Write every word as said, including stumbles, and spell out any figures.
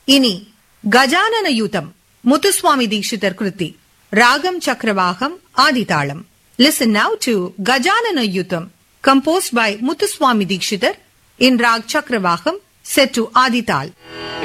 இனி கஜானன யூதம் முத்துசுவாமி தீட்சிதர் கிருத்தி ராகம் Chakravakam ஆதிதாளம். Listen now to Gajanana Yutham composed by Muthuswami Dikshithar in Rag Chakravaham set to Adital.